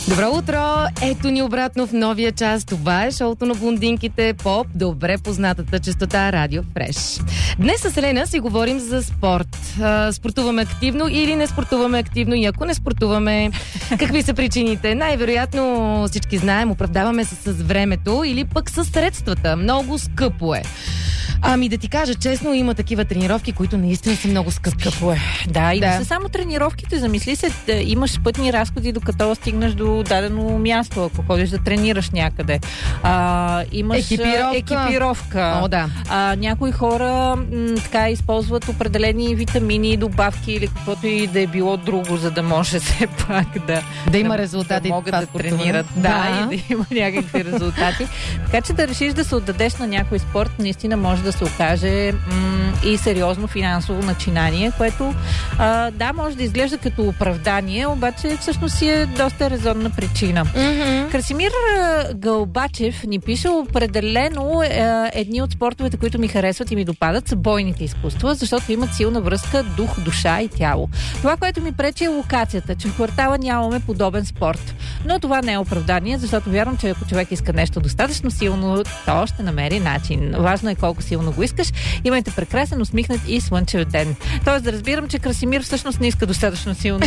Добро утро! Ето ни обратно в новия час. Това е шоуто на блондинките по добре познатата честота Радио Фреш. Днес с Елена си говорим за спорт. Спортуваме активно или не спортуваме активно? И ако не спортуваме, какви са причините? Най-вероятно всички знаем, оправдаваме се с времето или пък с средствата. Много скъпо е. Ами да ти кажа честно, има такива тренировки, които наистина са много скъпи. Скъпо е. Да, и не са само тренировките. Замисли се, имаш пътни разходи, докато стигнеш до дадено място, ако ходиш да тренираш някъде. Имаш екипировка. О, да. Някои хора така използват определени витамини, добавки или каквото и да е било друго, за да може все пак да има резултати. Да могат да тренират. Да, и да има някакви резултати. Така че да решиш да се отдадеш на някой спорт, наистина може да се окаже и сериозно финансово начинание, което да, може да изглежда като оправдание, обаче всъщност си е доста резонна причина. Mm-hmm. Красимир Галбачев ни пише: определено едни от спортовете, които ми харесват и ми допадат, са бойните изкуства, защото имат силна връзка дух, душа и тяло. Това, което ми пречи, е локацията, че в квартала нямаме подобен спорт. Но това не е оправдание, защото вярвам, че ако човек иска нещо достатъчно силно, то ще намери начин. Важно е колко силно го искаш. Имайте прекрасен, усмихнат и слънчев ден. Тоест да разбирам, че Красимир всъщност не иска достатъчно силно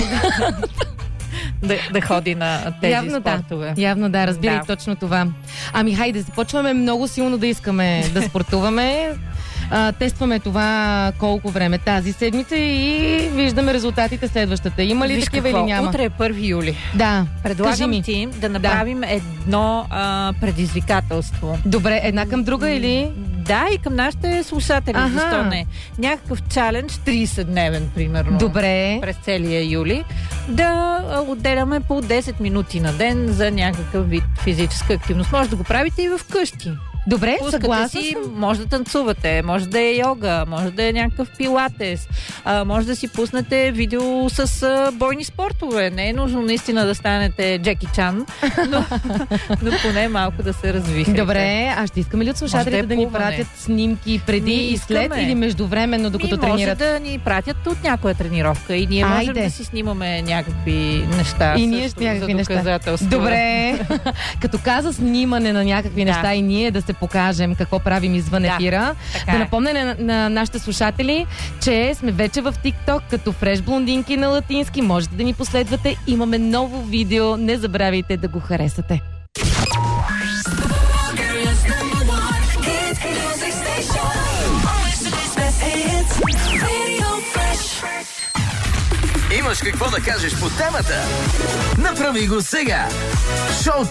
да ходи на тези спортове. Явно да, разбирай точно това. Ами хайде, започваме много силно да искаме да спортуваме. Тестваме това колко време тази седмица и виждаме резултатите следващата. Има ли такива или няма? Утре е 1 юли. Да. Предлагам ти да направим едно предизвикателство. Добре, една към друга или? Да, и към нашите слушатели. Защо не? Някакъв чалендж, 30-дневен, примерно. Добре. През целия юли. Да отделяме по 10 минути на ден за някакъв вид физическа активност. Може да го правите и вкъщи. Добре, съгласна си, може да танцувате, може да е йога, може да е някакъв пилатес, може да си пуснете видео с бойни спортове. Не е нужно наистина да станете Джеки Чан, но поне малко да се развихате. Добре, ще искаме ли от слушателите да ни пратят снимки преди и след или междувременно, докато тренират? Може да ни пратят от някоя тренировка и ние можем да си снимаме някакви неща. И ние някакви неща. Добре, като каза снимане на някакви неща и ние да се покажем какво правим извън ефира. Да напомня на нашите слушатели, че сме вече в TikTok като Фреш Блондинки на латински. Можете да ни последвате. Имаме ново видео. Не забравяйте да го харесате. Имаш какво да кажеш по темата? Направи го сега! Шоу